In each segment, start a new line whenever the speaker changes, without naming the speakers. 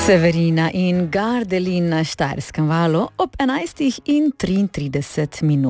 Severina in Gardelin na Štajerskem valu ob 11:33.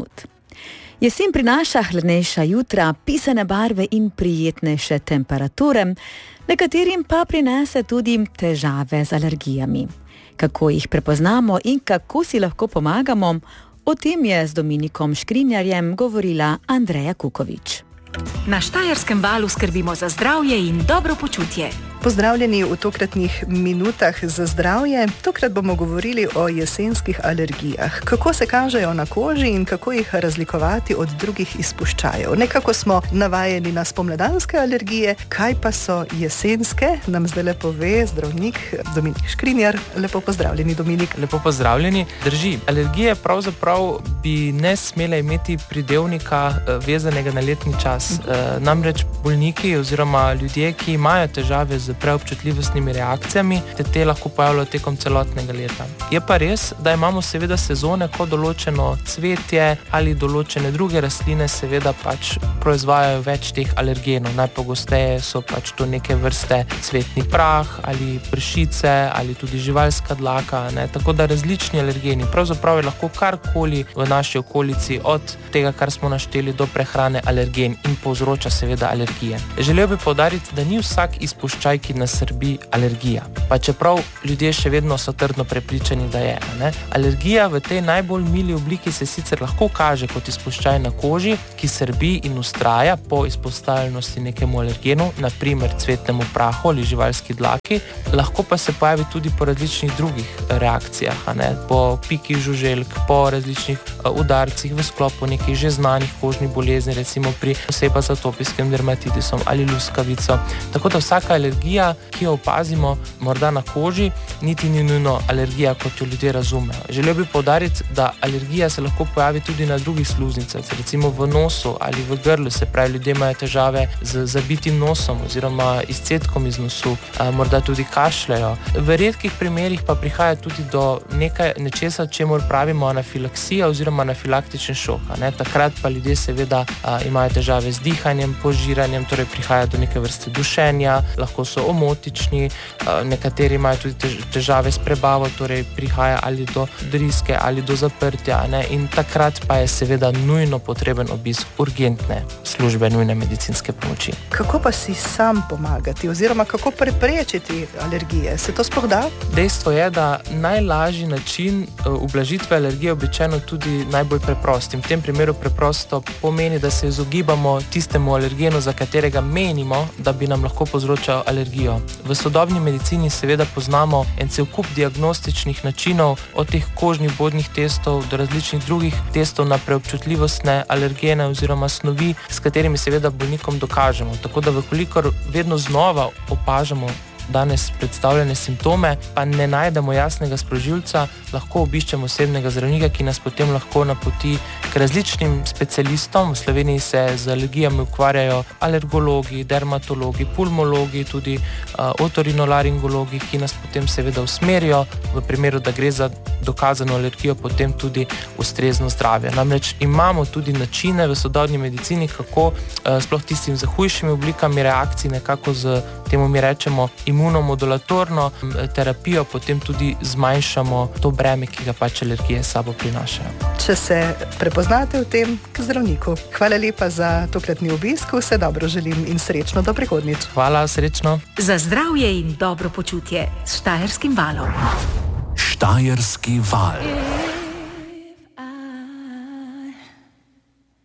Jesen prinaša hladnejša jutra, pisane barve in prijetnejše temperature, nekaterim pa prinese tudi težave z alergijami. Kako jih prepoznamo in kako si lahko pomagamo, o tem je z Dominikom Škrinjarjem govorila Andreja Kukovič.
Na Štajerskem valu skrbimo za zdravje in dobro počutje.
Pozdravljeni v tokratnih minutah za zdravje. Tokrat bomo govorili o jesenskih alergijah. Kako se kažejo na koži in kako jih razlikovati od drugih izpuščajev. Nekako smo navajeni na spomladanske alergije, kaj pa so jesenske, nam zdaj lepo ve zdravnik Dominik Škrinjar. Lepo pozdravljeni, Dominik.
Lepo pozdravljeni. Drži, alergije pravzaprav bi ne smele imeti pridevnika vezanega na letni čas. Namreč bolniki oziroma ljudje, ki imajo težave z preobčutljivostnimi reakcijami, te lahko pojavljajo tekom celotnega leta. Je pa res, da imamo seveda sezone, ko določeno cvetje ali določene druge rastline seveda pač proizvajajo več teh alergenov. Najpogosteje so pač to neke vrste cvetni prah ali pršice ali tudi živalska dlaka, ne? Tako da različni alergeni. Pravzaprav je lahko karkoli v naši okolici od tega, kar smo našteli, do prehrane alergen in povzroča seveda alergije. Želel bi poudariti, da ni vsak izpuščaj, ki nas srbi, alergija. Pa čeprav ljudje še vedno so trdno prepričani, da je. Ne? Alergija v tej najbolj mili obliki se sicer lahko kaže kot izpuščaj na koži, ki srbi in ustraja po izpostavljenosti nekemu alergenu, na primer cvetnemu prahu ali živalski dlaki, lahko pa se pojavi tudi po različnih drugih reakcijah, ne? Po pikih žuželk, po različnih udarcih v sklopu nekih že znanih kožnih bolezni, recimo pri osebah z atopijskim dermatitisom ali luskavico. Tako da vsaka alergija, ki jo opazimo morda na koži, niti ni nujno alergija, kot jo ljudje razumejo. Želel bi poudariti, da alergija se lahko pojavi tudi na drugih sluznicah, recimo v nosu ali v grlu, se pravi, ljudje imajo težave z zabitim nosom oziroma izcedkom iz nosu, morda tudi kašljajo. V redkih primerih pa prihaja tudi do nečesa, čemur pravimo anafilaksija oziroma anafilaktični šok. Ne? Takrat pa ljudje seveda imajo težave z dihanjem, požiranjem, torej prihaja do neke vrste dušenja, lahko so omotični, nekateri imajo tudi težave s prebavo, torej prihaja ali do driske ali do zaprtja, ne? In takrat pa je seveda nujno potreben obisk urgentne službe nujne medicinske pomoči.
Kako pa si sam pomagati oziroma kako preprečiti alergije? Se to sploh da?
Dejstvo je, da najlažji način ublažitve alergije običajno tudi najbolj preprost. In v tem primeru preprosto pomeni, da se izogibamo tistemu alergenu, za katerega menimo, da bi nam lahko povzročal alergijo. V sodobni medicini seveda poznamo en cel kup diagnostičnih načinov, od teh kožnih bodnih testov do različnih drugih testov na preobčutljivostne alergene oziroma snovi, s katerimi seveda bolnikom dokažemo. Tako da vkolikor vedno znova opažamo danes predstavljene simptome, pa ne najdemo jasnega sprožilca, lahko obiščemo osebnega zdravnika, ki nas potem lahko napoti k različnim specialistom. V Sloveniji se z alergijami ukvarjajo alergologi, dermatologi, pulmologi, tudi otorinolaringologi, ki nas potem seveda usmerijo v primeru, da gre za dokazano alergijo, potem tudi ustrezno zdravje. Namreč imamo tudi načine v sodobni medicini, kako sploh tistim z hujšimi oblikami reakcij nekako temu mi rečemo imunomodulatorno terapijo, potem tudi zmanjšamo to breme, ki ga pač alergije s sabo prinašajo.
Če se prepoznate v tem, k zdravniku. Hvala lepa za tokratni obisk, vse dobro želim in srečno do prihodnjič.
Hvala, srečno.
Za zdravje in dobro počutje s Štajerskim valom.
Štajerski val.